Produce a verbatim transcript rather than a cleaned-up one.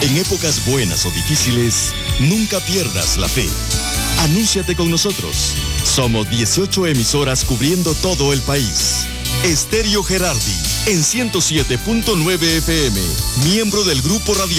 En épocas buenas o difíciles, nunca pierdas la fe. Anúnciate con nosotros. Somos dieciocho emisoras cubriendo todo el país. Estéreo Gerardi, en ciento siete punto nueve F M, miembro del Grupo Radial